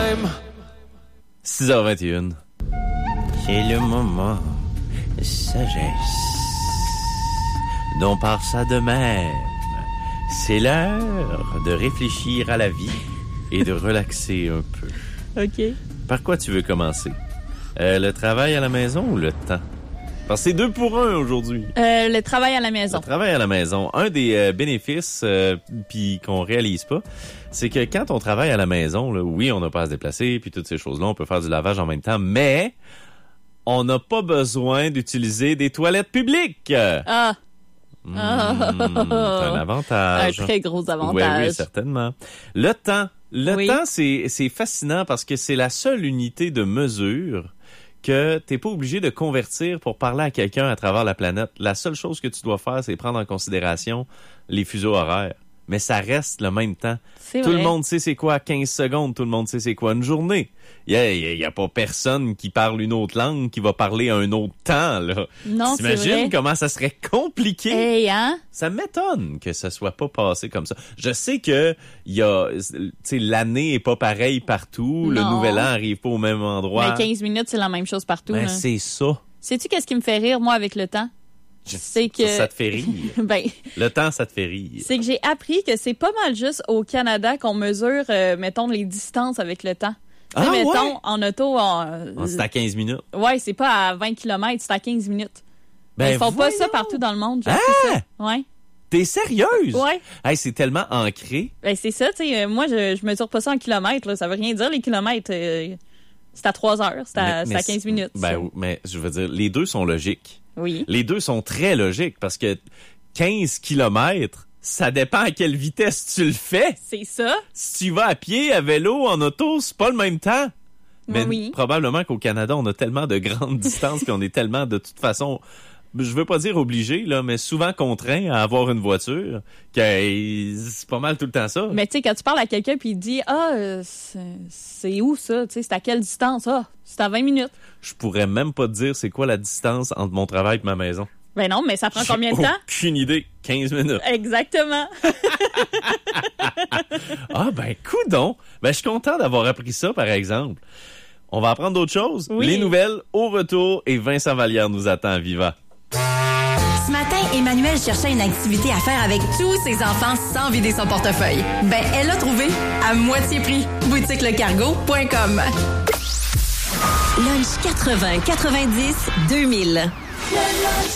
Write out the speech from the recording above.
time. 6h21. C'est le moment de sagesse dont par ça de même. C'est l'heure de réfléchir à la vie et de relaxer un peu. OK. Par quoi tu veux commencer? Le travail à la maison ou le temps? Parce que c'est 2 pour 1 aujourd'hui. Le travail à la maison. Le travail à la maison. Un des bénéfices puis qu'on réalise pas, c'est que quand on travaille à la maison, là, oui, on n'a pas à se déplacer puis toutes ces choses-là, on peut faire du lavage en même temps, mais on n'a pas besoin d'utiliser des toilettes publiques. Ah! C'est un avantage. Un très gros avantage. Oui, certainement. Le temps. Oui. Temps, c'est fascinant parce que c'est la seule unité de mesure que t'es pas obligé de convertir pour parler à quelqu'un à travers la planète. La seule chose que tu dois faire, c'est prendre en considération les fuseaux horaires. Mais ça reste le même temps. C'est tout vrai. le monde sait c'est quoi 15 secondes, tout le monde sait c'est quoi une journée. Il y a pas personne qui parle une autre langue qui va parler à un autre temps, là. Non, c'est T'imagines vrai. comment ça serait compliqué? Hey, hein? Ça m'étonne que ça soit pas passé comme ça. Je sais que l'année est pas pareille partout, le Non. nouvel an arrive pas au même endroit. Mais 15 minutes, c'est la même chose partout. Ben, là. c'est ça. Sais-tu qu'est-ce qui me fait rire, moi, avec le temps? C'est que... Ça te fait rire. Ben, Le temps, ça te fait rire. c'est que j'ai appris que c'est pas mal juste au Canada qu'on mesure, mettons, les distances avec le temps. Tu sais, Ah, mettons, ouais? en auto, C'est à 15 minutes. ouais, c'est pas à 20 km, c'est à 15 minutes. Ben, Ils font pas ça voyons. partout dans le monde. J'ai Ah! appris ça. Ouais. T'es sérieuse? Ouais. Hey, c'est tellement ancré. Ben, c'est ça, tu sais. Moi, je mesure pas ça en kilomètres, là. Ça veut rien dire, les kilomètres. C'est à 3 heures. C'est à 15 minutes. ça. Ben, mais je veux dire, les deux sont logiques. Oui. Les deux sont très logiques parce que 15 kilomètres, ça dépend à quelle vitesse tu le fais. C'est ça. Si tu vas à pied, à vélo, en auto, c'est pas le même temps. Mais Oui. probablement qu'au Canada, on a tellement de grandes distances qu'on est tellement, de toute façon, je veux pas dire obligé, là, mais souvent contraint à avoir une voiture, que c'est pas mal tout le temps ça. Mais tu sais, quand tu parles à quelqu'un puis il dit c'est où ça? Tu sais, c'est à quelle distance? Ah, c'est à 20 minutes. Je pourrais même pas te dire c'est quoi la distance entre mon travail et ma maison. Ben non, mais ça prend combien de J'ai temps? aucune idée. 15 minutes. Exactement. Ah, ben, coudonc. Ben, je suis content d'avoir appris ça, par exemple. On va apprendre d'autres choses. Oui. Les nouvelles au retour et Vincent Vallière nous attend à Viva. Ce matin, Emmanuel cherchait une activité à faire avec tous ses enfants sans vider son portefeuille. Ben, elle l'a trouvé à moitié prix. boutiquelecargo.com. Lunch 80, 90, 2000.